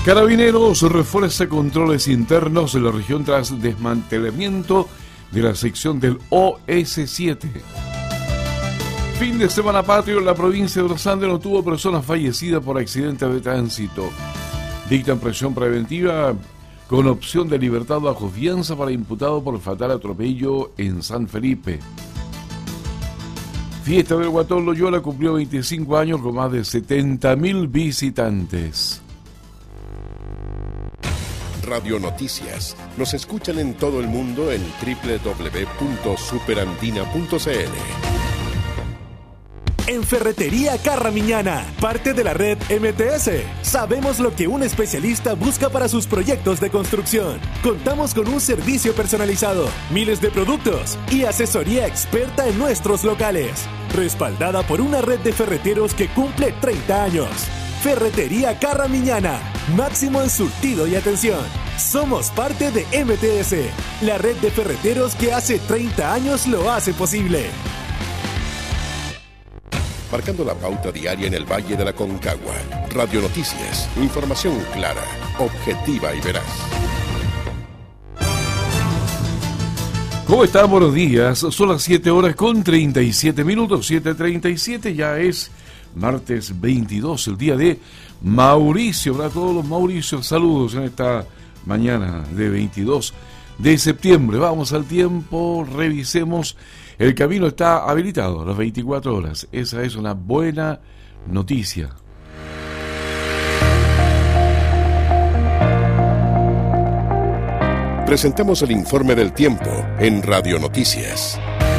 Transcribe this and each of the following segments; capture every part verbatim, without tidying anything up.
Carabineros refuerza controles internos en la región tras desmantelamiento de la sección del O S siete. Fin de semana patrio en la provincia de Los Andes no tuvo personas fallecidas por accidentes de tránsito. Dictan prisión preventiva con opción de libertad bajo fianza para imputado por fatal atropello en San Felipe. Fiesta del Guatón Loyola cumplió veinticinco años con más de setenta mil visitantes. Radio Noticias. Nos escuchan en todo el mundo en doble u doble u doble u punto superandina punto c l. En Ferretería Carramiñana, parte de la red M T S, sabemos lo que un especialista busca para sus proyectos de construcción. Contamos con un servicio personalizado, miles de productos y asesoría experta en nuestros locales, respaldada por una red de ferreteros que cumple treinta años. Ferretería Carramiñana, máximo en surtido y atención. Somos parte de M T S, la red de ferreteros que hace treinta años lo hace posible. Marcando la pauta diaria en el Valle de la Concagua. Radio Noticias, información clara, objetiva y veraz. ¿Cómo están? Buenos días. Son las siete horas con treinta y siete minutos, siete treinta y siete, ya es martes veintidós, el día de Mauricio. Para todos los Mauricios, saludos en esta mañana de veintidós de septiembre. Vamos al tiempo, revisemos. El camino está habilitado a las veinticuatro horas. Esa es una buena noticia. Presentamos el informe del tiempo en Radio Noticias.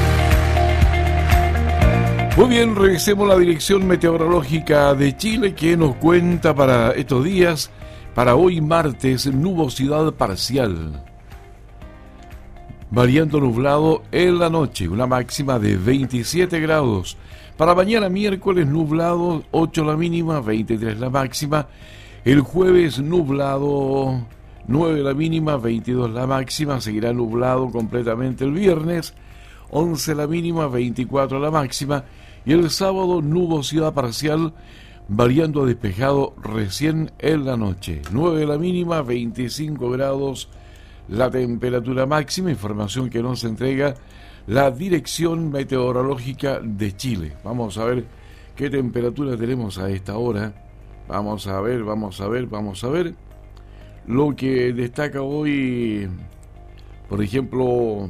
Muy bien, revisemos la Dirección Meteorológica de Chile que nos cuenta para estos días, para hoy martes, nubosidad parcial. Variando nublado en la noche, una máxima de veintisiete grados. Para mañana miércoles nublado, ocho la mínima, veintitrés la máxima. El jueves nublado, nueve la mínima, veintidós la máxima. Seguirá nublado completamente el viernes, once la mínima, veinticuatro la máxima. Y el sábado nubosidad parcial, variando a despejado recién en la noche. nueve la mínima, veinticinco grados la temperatura máxima, información que nos entrega la Dirección Meteorológica de Chile. Vamos a ver qué temperatura tenemos a esta hora. Vamos a ver, vamos a ver, vamos a ver. Lo que destaca hoy, por ejemplo,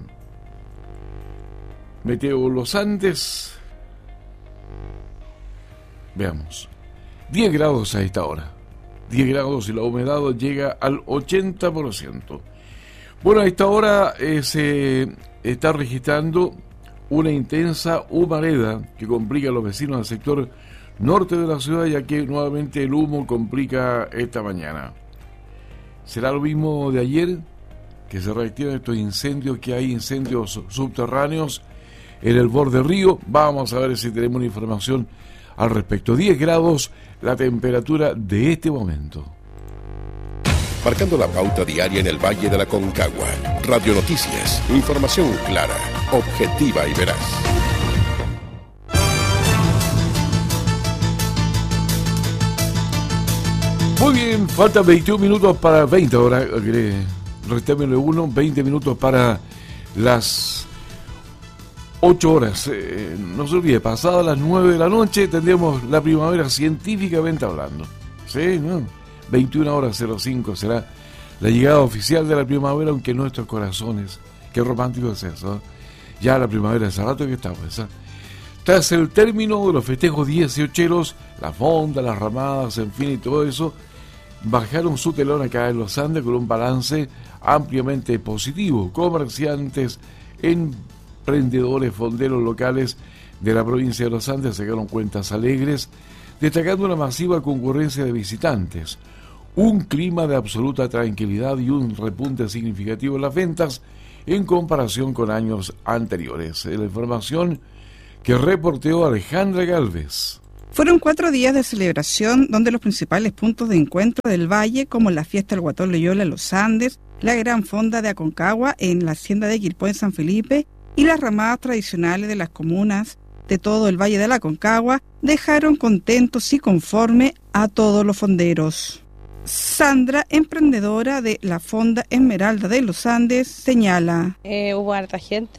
Meteo Los Andes. Veamos. diez grados a esta hora. diez grados y la humedad llega al ochenta por ciento. Bueno, a esta hora eh, se está registrando una intensa humareda que complica a los vecinos del sector norte de la ciudad, ya que nuevamente el humo complica esta mañana. ¿Será lo mismo de ayer? Que se reactivan estos incendios, que hay incendios subterráneos en el borde del río. Vamos a ver si tenemos una información al respecto. diez grados la temperatura de este momento. Marcando la pauta diaria en el Valle de la Concagua. Radio Noticias, información clara, objetiva y veraz. Muy bien, faltan veintiún minutos para veinte horas. Restémosle uno, veinte minutos para las ocho horas. Eh, no se olvide, pasadas las nueve de la noche tendremos la primavera científicamente hablando. ¿Sí? ¿No? veintiuna horas cero cinco será la llegada oficial de la primavera, aunque en nuestros corazones, qué romántico es eso, ¿eh? Ya la primavera hace rato que estamos, ¿eh? Tras el término de los festejos dieciocheros, la fonda, las ramadas, en fin y todo eso, bajaron su telón acá en Los Andes con un balance ampliamente positivo. Comerciantes, emprendedores, fonderos locales de la provincia de Los Andes sacaron cuentas alegres, destacando una masiva concurrencia de visitantes, un clima de absoluta tranquilidad y un repunte significativo en las ventas en comparación con años anteriores. La información que reporteó Alejandra Galvez. Fueron cuatro días de celebración donde los principales puntos de encuentro del valle, como la fiesta del Guatón Loyola en Los Andes, la gran fonda de Aconcagua en la hacienda de Quilpué en San Felipe y las ramadas tradicionales de las comunas de todo el Valle de la Aconcagua, dejaron contentos y conforme a todos los fonderos. Sandra, emprendedora de la Fonda Esmeralda de los Andes, señala. Eh, hubo harta gente,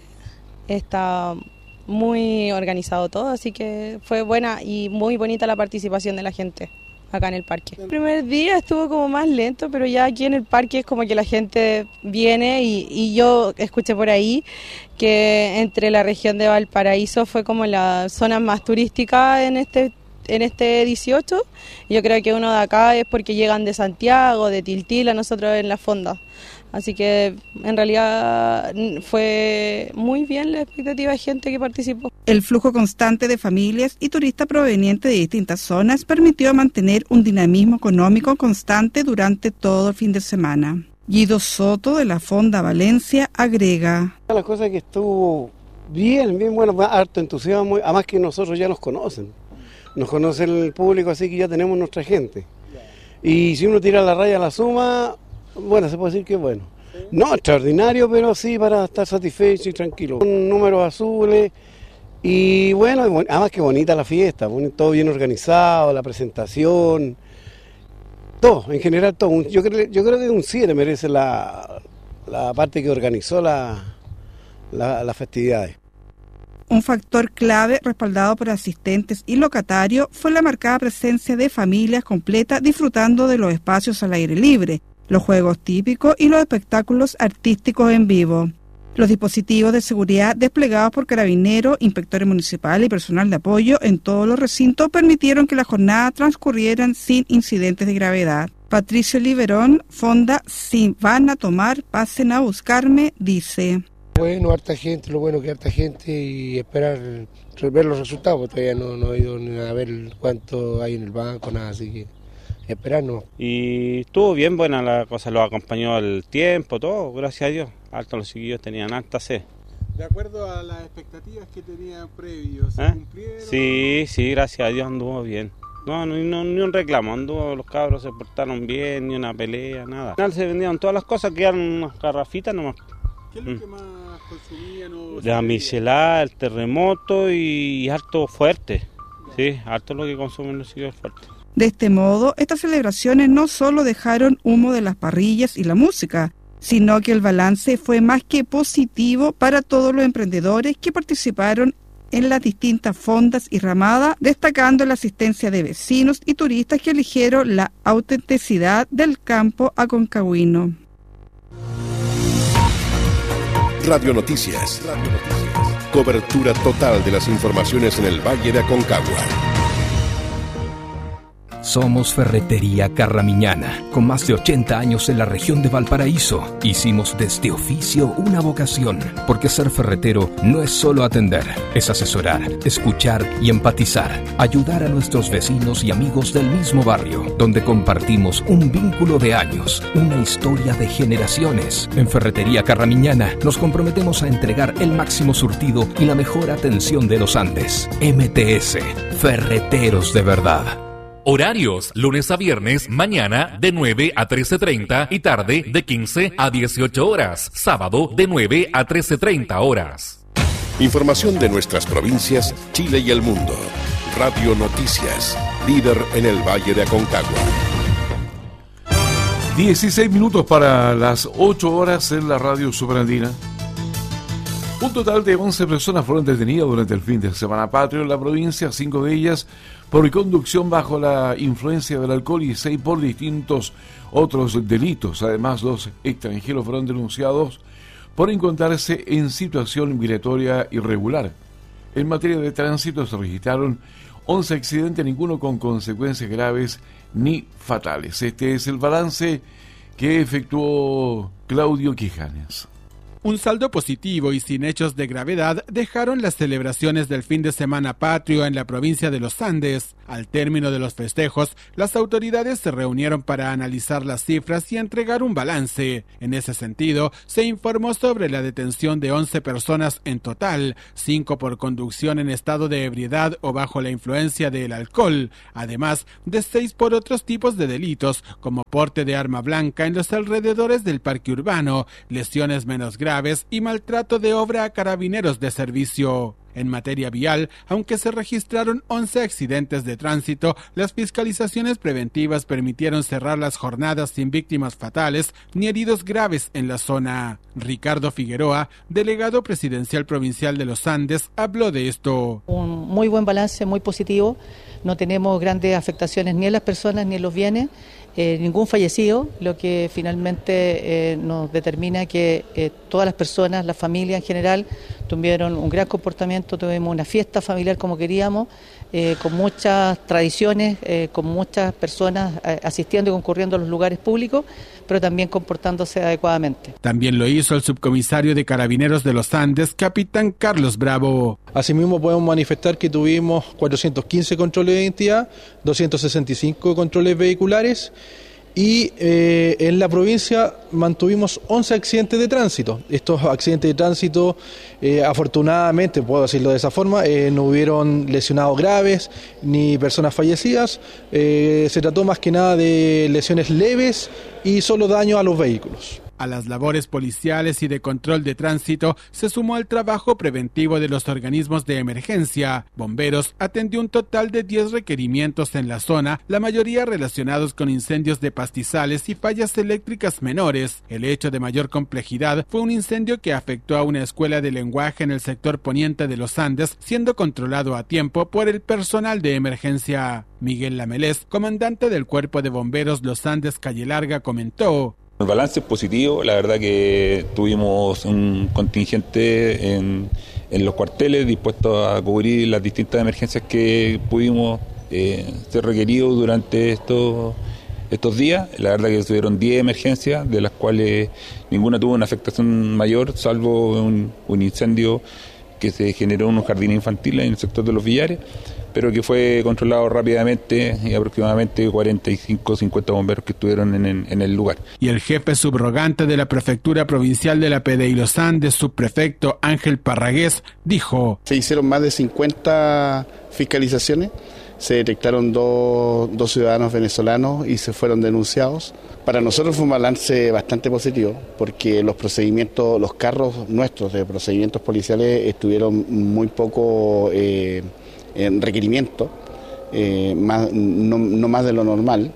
está muy organizado todo, así que fue buena y muy bonita la participación de la gente acá en el parque. El primer día estuvo como más lento, pero ya aquí en el parque es como que la gente viene y, y yo escuché por ahí que entre la región de Valparaíso fue como la zona más turística en este en este dieciocho. Yo creo que uno de acá es porque llegan de Santiago, de Tiltil, nosotros en la Fonda. Así que en realidad fue muy bien la expectativa de gente que participó. El flujo constante de familias y turistas provenientes de distintas zonas permitió mantener un dinamismo económico constante durante todo el fin de semana. Guido Soto, de la Fonda Valencia, agrega. La cosa que estuvo bien, bien bueno, harto entusiasmo, además que nosotros ya nos conocen. Nos conoce el público, así que ya tenemos nuestra gente. Y si uno tira la raya a la suma, bueno, se puede decir que es bueno. No extraordinario, pero sí para estar satisfecho y tranquilo. Con números azules y bueno, además que bonita la fiesta, todo bien organizado, la presentación, todo, en general todo. Yo creo, yo creo que un siete merece la, la parte que organizó la, la, las festividades. Un factor clave respaldado por asistentes y locatarios fue la marcada presencia de familias completas disfrutando de los espacios al aire libre, los juegos típicos y los espectáculos artísticos en vivo. Los dispositivos de seguridad desplegados por carabineros, inspectores municipales y personal de apoyo en todos los recintos permitieron que la jornada transcurrieran sin incidentes de gravedad. Patricio Liberón, Fonda, si van a tomar, pasen a buscarme, dice. Bueno, harta gente, lo bueno que harta gente y esperar ver los resultados. Todavía no, no he ido ni a ver cuánto hay en el banco, nada, así que esperarnos. Y estuvo bien buena la cosa, lo acompañó el tiempo, todo, gracias a Dios. Alto los chiquillos tenían alta sed. ¿De acuerdo a las expectativas que tenían previos, se ¿Eh? cumplieron? Sí, sí, gracias a Dios anduvo bien. No, no, no, ni un reclamo, anduvo, los cabros se portaron bien, ni una pelea, nada. Al final se vendieron todas las cosas, quedaron unas garrafitas nomás. ¿Qué es lo que más consumían? O La michelada, el terremoto y harto fuerte. Sí, harto lo que consumen los chiquillos fuertes. De este modo, estas celebraciones no solo dejaron humo de las parrillas y la música, sino que el balance fue más que positivo para todos los emprendedores que participaron en las distintas fondas y ramadas, destacando la asistencia de vecinos y turistas que eligieron la autenticidad del campo aconcagüino. Radio Noticias. Radio Noticias. Cobertura total de las informaciones en el Valle de Aconcagua. Somos Ferretería Carramiñana, con más de ochenta años en la región de Valparaíso. Hicimos de este oficio una vocación, porque ser ferretero no es solo atender, es asesorar, escuchar y empatizar, ayudar a nuestros vecinos y amigos del mismo barrio, donde compartimos un vínculo de años, una historia de generaciones. En Ferretería Carramiñana nos comprometemos a entregar el máximo surtido y la mejor atención de los Andes. M T S, Ferreteros de verdad. Horarios, lunes a viernes, mañana de nueve a trece treinta y tarde de quince a dieciocho horas. Sábado de nueve a trece treinta horas. Información de nuestras provincias, Chile y el mundo. Radio Noticias, líder en el Valle de Aconcagua. dieciséis minutos para las ocho horas en la radio superandina. Un total de once personas fueron detenidas durante el fin de semana patrio en la provincia, cinco de ellas por conducción bajo la influencia del alcohol y seis por distintos otros delitos. Además, dos extranjeros fueron denunciados por encontrarse en situación migratoria irregular. En materia de tránsito se registraron once accidentes, ninguno con consecuencias graves ni fatales. Este es el balance que efectuó Claudio Quijanes. Un saldo positivo y sin hechos de gravedad dejaron las celebraciones del fin de semana patrio en la provincia de los Andes. Al término de los festejos, las autoridades se reunieron para analizar las cifras y entregar un balance. En ese sentido, se informó sobre la detención de once personas en total, cinco por conducción en estado de ebriedad o bajo la influencia del alcohol, además de seis por otros tipos de delitos, como porte de arma blanca en los alrededores del parque urbano, lesiones menos graves y maltrato de obra a carabineros de servicio. En materia vial, aunque se registraron once accidentes de tránsito, las fiscalizaciones preventivas permitieron cerrar las jornadas sin víctimas fatales ni heridos graves en la zona. Ricardo Figueroa, delegado presidencial provincial de los Andes, habló de esto. Un muy buen balance, muy positivo. No tenemos grandes afectaciones ni en las personas ni en los bienes, eh, ningún fallecido, lo que finalmente eh, nos determina que eh, todas las personas, la familia en general, tuvieron un gran comportamiento, tuvimos una fiesta familiar como queríamos, eh, con muchas tradiciones, eh, con muchas personas eh, asistiendo y concurriendo a los lugares públicos, pero también comportándose adecuadamente. También lo hizo el subcomisario de Carabineros de los Andes, capitán Carlos Bravo. Asimismo podemos manifestar que tuvimos cuatrocientos quince controles de identidad, doscientos sesenta y cinco controles vehiculares y eh, en la provincia mantuvimos once accidentes de tránsito. Estos accidentes de tránsito, eh, afortunadamente, puedo decirlo de esa forma, eh, no hubieron lesionados graves ni personas fallecidas. Eh, se trató más que nada de lesiones leves y solo daño a los vehículos. A las labores policiales y de control de tránsito se sumó el trabajo preventivo de los organismos de emergencia. Bomberos atendió un total de diez requerimientos en la zona, la mayoría relacionados con incendios de pastizales y fallas eléctricas menores. El hecho de mayor complejidad fue un incendio que afectó a una escuela de lenguaje en el sector poniente de los Andes, siendo controlado a tiempo por el personal de emergencia. Miguel Lamelés, comandante del Cuerpo de Bomberos Los Andes Calle Larga, comentó: el balance es positivo, la verdad que tuvimos un contingente en, en los cuarteles dispuestos a cubrir las distintas emergencias que pudimos eh, ser requeridos durante estos, estos días. La verdad que tuvieron diez emergencias, de las cuales ninguna tuvo una afectación mayor, salvo un, un incendio que se generó en un jardín infantil en el sector de los Villares, pero que fue controlado rápidamente y aproximadamente cuarenta y cinco, cincuenta bomberos que estuvieron en, en, en el lugar. Y el jefe subrogante de la Prefectura Provincial de la P D I Los Andes, subprefecto Ángel Parragués, dijo: se hicieron más de cincuenta fiscalizaciones, se detectaron dos, dos ciudadanos venezolanos y se fueron denunciados. Para nosotros fue un balance bastante positivo, porque los procedimientos, los carros nuestros de procedimientos policiales estuvieron muy poco eh, en requerimiento, eh, más, no, no más de lo normal,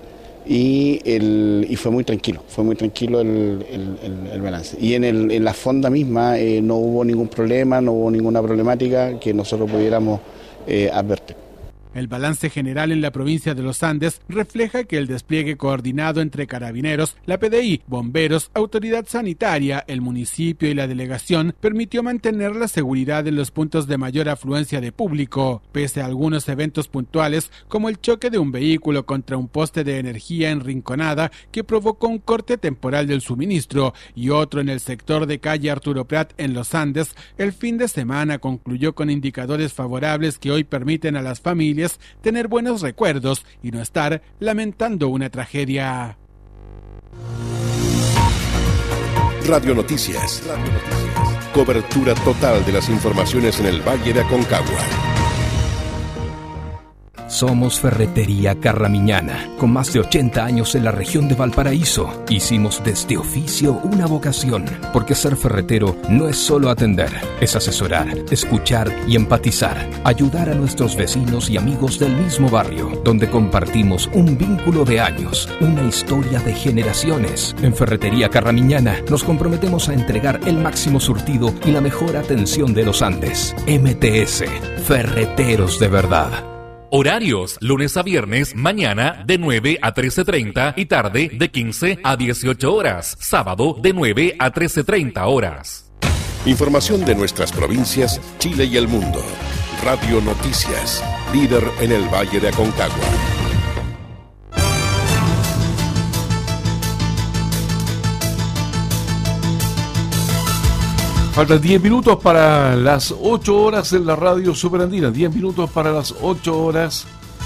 y, el, y fue muy tranquilo, fue muy tranquilo el, el, el, el balance. Y en, el, en la fonda misma eh, no hubo ningún problema, no hubo ninguna problemática que nosotros pudiéramos eh, advertir. El balance general en la provincia de los Andes refleja que el despliegue coordinado entre Carabineros, la P D I, bomberos, autoridad sanitaria, el municipio y la delegación permitió mantener la seguridad en los puntos de mayor afluencia de público, pese a algunos eventos puntuales como el choque de un vehículo contra un poste de energía en Rinconada que provocó un corte temporal del suministro y otro en el sector de calle Arturo Prat en los Andes. El fin de semana concluyó con indicadores favorables que hoy permiten a las familias tener buenos recuerdos y no estar lamentando una tragedia. Radio Noticias. Radio Noticias. Cobertura total de las informaciones en el Valle de Aconcagua. Somos Ferretería Carramiñana, con más de ochenta años en la región de Valparaíso. Hicimos de este oficio una vocación, porque ser ferretero no es solo atender, es asesorar, escuchar y empatizar, ayudar a nuestros vecinos y amigos del mismo barrio, donde compartimos un vínculo de años, una historia de generaciones. En Ferretería Carramiñana nos comprometemos a entregar el máximo surtido y la mejor atención de los Andes. M T S, Ferreteros de verdad. Horarios, lunes a viernes, mañana de nueve a trece treinta y tarde de quince a dieciocho horas. Sábado de nueve a trece treinta horas. Información de nuestras provincias, Chile y el mundo. Radio Noticias, líder en el Valle de Aconcagua. Faltan diez minutos para las ocho horas en la radio superandina. diez minutos para las ocho horas.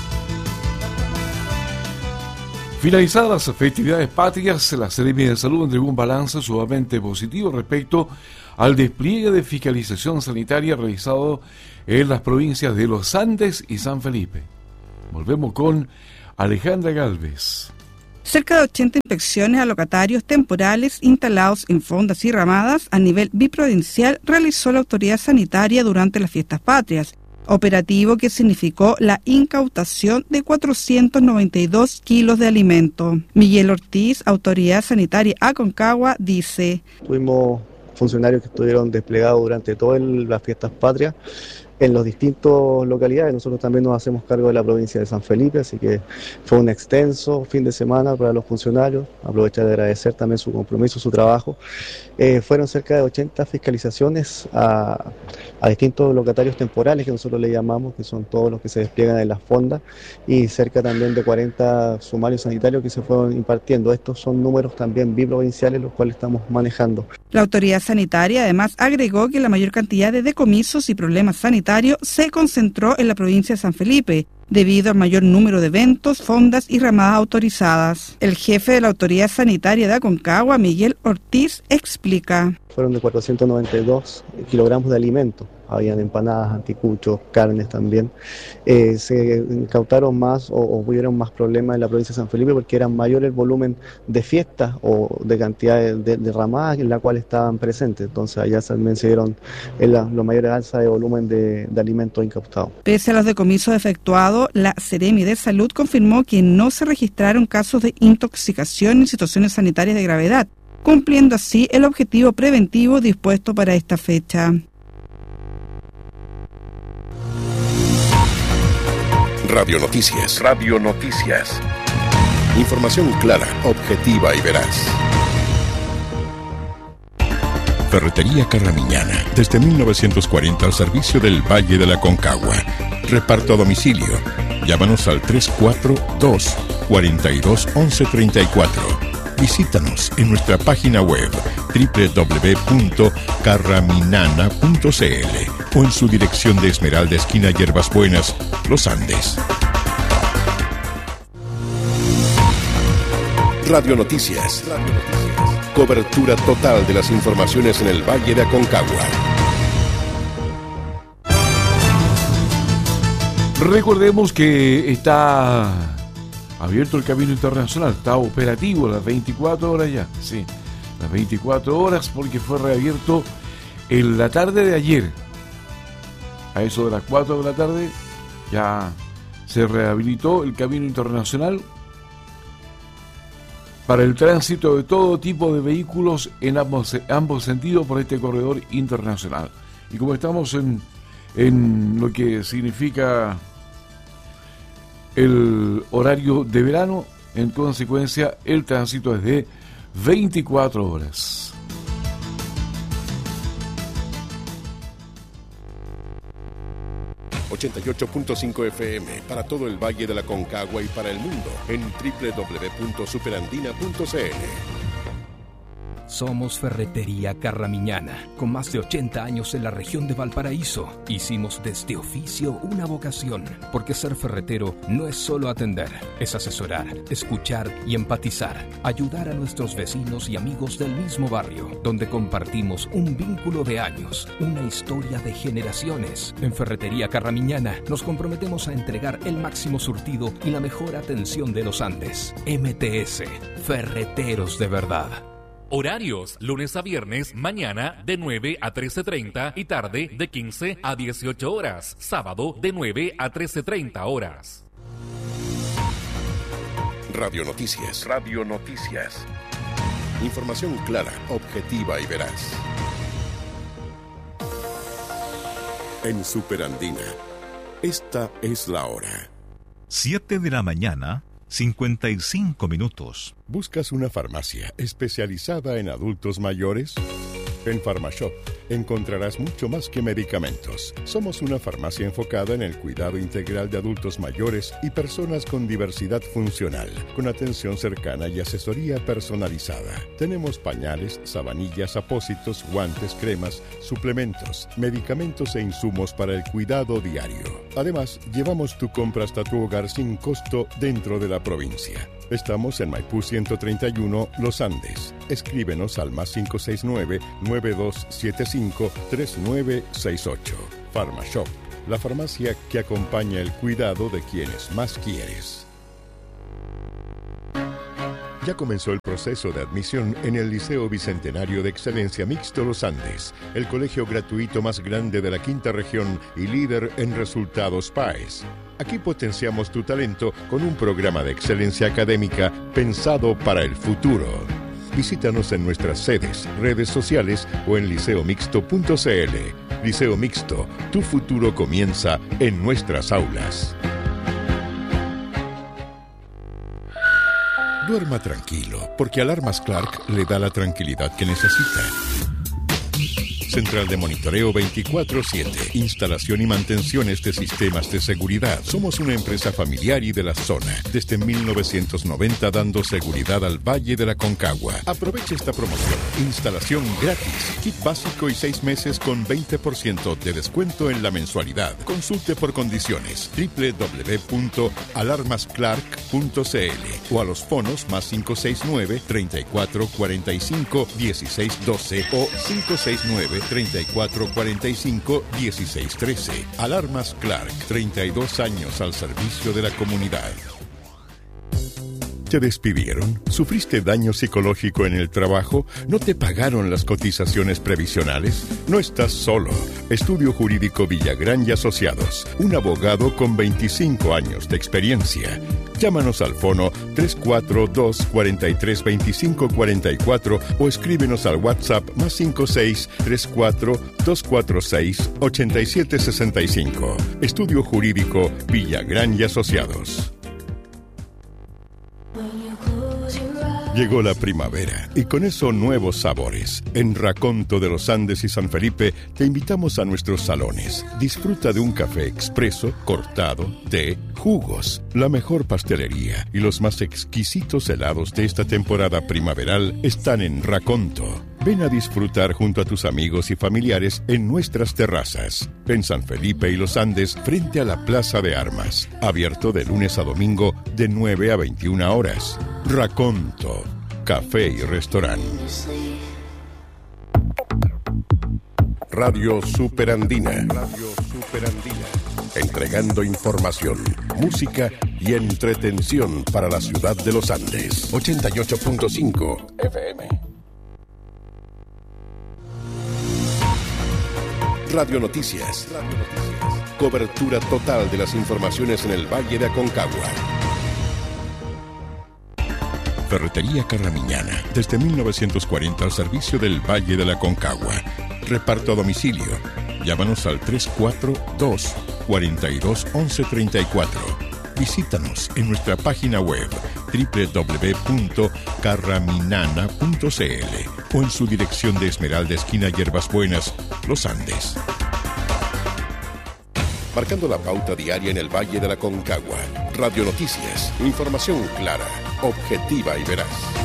Finalizadas las festividades patrias, la Seremi de Salud entregó un balance sumamente positivo respecto al despliegue de fiscalización sanitaria realizado en las provincias de Los Andes y San Felipe. Volvemos con Alejandra Galvez. Cerca de ochenta inspecciones a locatarios temporales instalados en fondas y ramadas a nivel biprovincial realizó la autoridad sanitaria durante las fiestas patrias, operativo que significó la incautación de cuatrocientos noventa y dos kilos de alimento. Miguel Ortiz, autoridad sanitaria Aconcagua, dice: Tuvimos funcionarios que estuvieron desplegados durante todas las fiestas patrias en las distintas localidades. Nosotros también nos hacemos cargo de la provincia de San Felipe, así que fue un extenso fin de semana para los funcionarios. Aprovecho de agradecer también su compromiso, su trabajo. Eh, fueron cerca de ochenta fiscalizaciones a, a distintos locatarios temporales, que nosotros le llamamos, que son todos los que se despliegan en las fondas, y cerca también de cuarenta sumarios sanitarios que se fueron impartiendo. Estos son números también biprovinciales, los cuales estamos manejando. La autoridad sanitaria además agregó que la mayor cantidad de decomisos y problemas sanitarios se concentró en la provincia de San Felipe, debido al mayor número de eventos, fondas y ramadas autorizadas. El jefe de la autoridad sanitaria de Aconcagua, Miguel Ortiz, explica: Fueron de cuatrocientos noventa y dos kilogramos de alimentos. Habían empanadas, anticuchos, carnes también. Eh, se incautaron más o, o hubieron más problemas en la provincia de San Felipe porque era mayor el volumen de fiestas o de cantidad de, de, de ramadas en la cual estaban presentes. Entonces allá también se dieron los mayores alzas de volumen de, de alimentos incautados. Pese a los decomisos efectuados, la Seremi de Salud confirmó que no se registraron casos de intoxicación en situaciones sanitarias de gravedad, cumpliendo así el objetivo preventivo dispuesto para esta fecha. Radio Noticias. Radio Noticias. Información clara, objetiva y veraz. Ferretería Carramiñana. Desde mil novecientos cuarenta al servicio del Valle de la Concagua. Reparto a domicilio. Llámanos al tres cuatro dos, cuatro dos, once treinta y cuatro. Visítanos en nuestra página web doble u doble u doble u punto carraminana punto c l o en su dirección de Esmeralda, esquina Hierbas Buenas, Los Andes. Radio Noticias. Radio Noticias. Cobertura total de las informaciones en el Valle de Aconcagua. Recordemos que está abierto el camino internacional, está operativo las veinticuatro horas ya, sí, las veinticuatro horas, porque fue reabierto en la tarde de ayer. A eso de las cuatro de la tarde ya se rehabilitó el camino internacional para el tránsito de todo tipo de vehículos en ambos, ambos sentidos por este corredor internacional. Y como estamos en, en lo que significa el horario de verano, en consecuencia el tránsito es de veinticuatro horas. ochenta y ocho punto cinco F M para todo el Valle de la Concagua y para el mundo en doble u doble u doble u punto superandina punto c l. Somos Ferretería Carramiñana, con más de ochenta años en la región de Valparaíso. Hicimos de este oficio una vocación, porque ser ferretero no es solo atender, es asesorar, escuchar y empatizar, ayudar a nuestros vecinos y amigos del mismo barrio, donde compartimos un vínculo de años, una historia de generaciones. En Ferretería Carramiñana nos comprometemos a entregar el máximo surtido y la mejor atención de los Andes. M T S, Ferreteros de verdad. Horarios, lunes a viernes, mañana de nueve a trece treinta y tarde de quince a dieciocho horas. Sábado de nueve a trece treinta horas. Radio Noticias. Radio Noticias. Información clara, objetiva y veraz. En Superandina, esta es la hora. siete de la mañana, cincuenta y cinco minutos. ¿Buscas una farmacia especializada en adultos mayores? En Pharmashop encontrarás mucho más que medicamentos. Somos una farmacia enfocada en el cuidado integral de adultos mayores y personas con diversidad funcional, con atención cercana y asesoría personalizada. Tenemos pañales, sabanillas, apósitos, guantes, cremas, suplementos, medicamentos e insumos para el cuidado diario. Además, llevamos tu compra hasta tu hogar sin costo dentro de la provincia. Estamos en Maipú ciento treinta y uno, Los Andes. Escríbenos al más cinco seis nueve, nueve dos siete cinco, tres nueve seis ocho. Pharmashop, la farmacia que acompaña el cuidado de quienes más quieres. Ya comenzó el proceso de admisión en el Liceo Bicentenario de Excelencia Mixto Los Andes, el colegio gratuito más grande de la quinta región y líder en resultados P A E S. Aquí potenciamos tu talento con un programa de excelencia académica pensado para el futuro. Visítanos en nuestras sedes, redes sociales o en liceo mixto punto c l. Liceo Mixto, tu futuro comienza en nuestras aulas. Duerma tranquilo, porque Alarmas Clark le da la tranquilidad que necesita. Central de monitoreo veinticuatro siete. Instalación y mantenciones de sistemas de seguridad. Somos una empresa familiar y de la zona. Desde mil novecientos noventa dando seguridad al Valle de la Concagua. Aproveche esta promoción. Instalación gratis. Kit básico y seis meses con veinte por ciento de descuento en la mensualidad. Consulte por condiciones. doble u doble u doble u punto alarmas clark punto c l o a los fonos más cinco seis nueve, treinta y cuatro cuarenta y cinco, dieciséis doce o cinco seis nueve, treinta y cuatro cuarenta y cinco, dieciséis trece. Alarmas Clark, treinta y dos años al servicio de la comunidad. ¿Te despidieron? ¿Sufriste daño psicológico en el trabajo? ¿No te pagaron las cotizaciones previsionales? No estás solo. Estudio Jurídico Villagrán y Asociados. Un abogado con veinticinco años de experiencia. Llámanos al fono tres cuatro dos, cuatro tres, dos cinco cuatro cuatro o escríbenos al WhatsApp más cinco seis, tres cuatro, dos cuatro seis, ocho siete seis cinco. Estudio Jurídico Villagrán y Asociados. Llegó la primavera y con eso nuevos sabores. En Raconto de los Andes y San Felipe te invitamos a nuestros salones. Disfruta de un café expreso, cortado, té, jugos, la mejor pastelería y los más exquisitos helados de esta temporada primaveral están en Raconto. Ven a disfrutar junto a tus amigos y familiares en nuestras terrazas. En San Felipe y Los Andes, frente a la Plaza de Armas. Abierto de lunes a domingo de nueve a veintiuna horas. Raconto, café y restaurante. Radio Superandina. Radio Superandina. Entregando información, música y entretención para la ciudad de Los Andes. ochenta y ocho punto cinco F M. Radio Noticias. Radio Noticias. Cobertura total de las informaciones en el Valle de Aconcagua. Ferretería Carramiñana, desde mil novecientos cuarenta al servicio del Valle de la Concagua. Reparto a domicilio. Llámanos al tres cuatro dos, cuatro dos, once treinta y cuatro. Visítanos en nuestra página web doble u doble u doble u punto carraminana punto c l o en su dirección de Esmeralda, esquina Hierbas Buenas, Los Andes. Marcando la pauta diaria en el Valle de la Concagua. Radio Noticias. Información clara, objetiva y veraz.